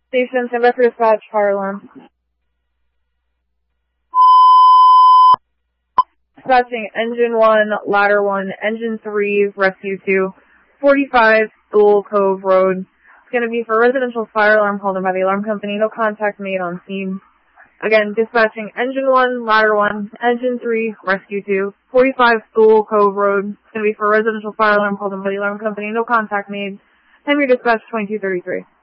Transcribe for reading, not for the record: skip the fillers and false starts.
Station, stand by for dispatch, fire alarm. Dispatching engine 1, ladder 1, engine 3, rescue 2, 45 School Cove Road. It's going to be for a residential fire alarm called in by the alarm company. No contact made on scene. Again, dispatching engine 1, ladder 1, engine 3, rescue 2, 45 School Cove Road. It's going to be for a residential fire alarm called in by the alarm company. No contact made. Time your dispatch 2233.